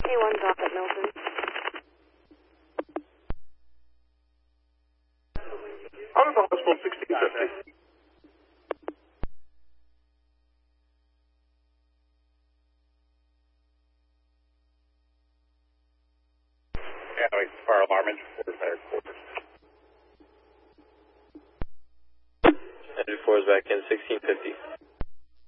A1's off at Milton. Out of the hospital, 1650. Yeah, fire alarm engine 4 fire quarters. Engine 4 is back in 1650.